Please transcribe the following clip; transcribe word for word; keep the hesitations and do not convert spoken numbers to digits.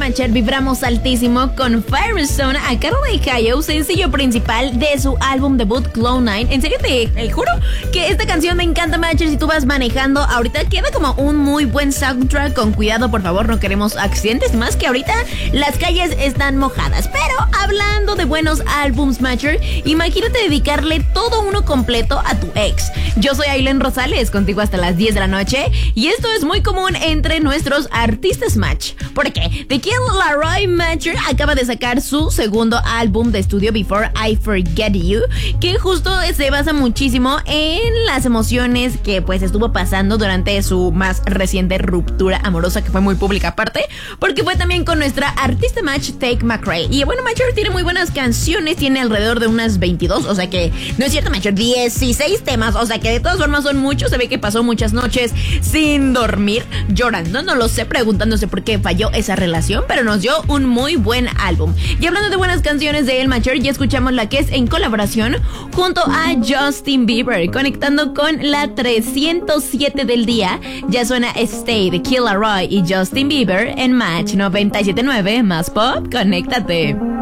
Matcher, vibramos altísimo con Firestone a cargo de Hayo, sencillo principal de su álbum debut Cloud nine. En serio te, te juro que esta canción me encanta, Matcher. Si tú vas manejando ahorita, queda como un muy buen soundtrack. Con cuidado, por favor, no queremos accidentes, más que ahorita las calles están mojadas. Pero hablando de buenos álbums, Matcher, imagínate dedicarle todo uno completo a tu ex. Yo soy Aileen Rosales, contigo hasta las diez de la noche, y esto es muy común entre nuestros artistas Match. ¿Por qué? The Kid Laroi Matcher acaba de sacar su segundo álbum de estudio, Before I Forget You, que justo se basa muchísimo en las emociones que pues estuvo pasando durante su más reciente ruptura amorosa, que fue muy pública aparte, porque fue también con nuestra artista Match, Tate McRae. Y bueno, Matcher tiene muy buenas canciones, tiene alrededor de unas veintidós, o sea que, no es cierto, Matcher, dieciséis temas, o sea que de todas formas son muchos. Se ve que pasó muchas noches sin dormir, llorando, no lo sé, preguntándose por qué falló esa relación, pero nos dio un muy buen álbum. Y hablando de buenas canciones de El Matcher, ya escuchamos la que es en colaboración junto a Justin Bieber, conectando con la trescientos siete del día. Ya suena Stay de Kid Laroi y Justin Bieber en Match noventa y siete punto nueve, más pop, conéctate.